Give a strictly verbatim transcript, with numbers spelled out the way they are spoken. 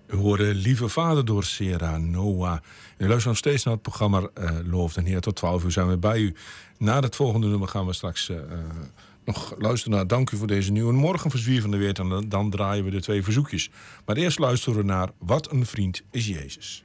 U hoorde Lieve Vader door Sera Noah. U luistert nog steeds naar het programma uh, Loof en Heer. Tot twaalf uur zijn we bij u. Na het volgende nummer gaan we straks uh, nog luisteren naar Dank u voor deze nieuwe morgen verzwiervende weer. En dan, dan draaien we de twee verzoekjes. Maar eerst luisteren we naar Wat een vriend is Jezus.